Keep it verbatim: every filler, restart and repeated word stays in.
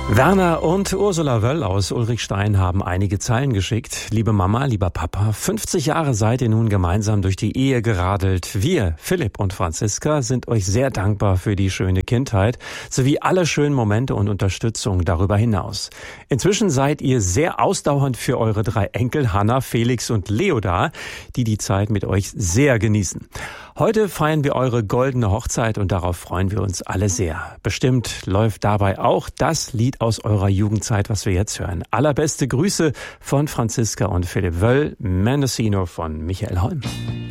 Werner und Ursula Wöll aus Ulrichstein haben einige Zeilen geschickt. Liebe Mama, lieber Papa, fünfzig Jahre seid ihr nun gemeinsam durch die Ehe geradelt. Wir, Philipp und Franziska, sind euch sehr dankbar für die schöne Kindheit sowie alle schönen Momente und Unterstützung darüber hinaus. Inzwischen seid ihr sehr ausdauernd für eure drei Enkel Hanna, Felix und Leo da, die die Zeit mit euch sehr genießen. Heute feiern wir eure goldene Hochzeit und darauf freuen wir uns alle sehr. Bestimmt läuft dabei auch das Lied aus eurer Jugendzeit, was wir jetzt hören. Allerbeste Grüße von Franziska und Philipp Wöll, Mendocino von Michael Holm.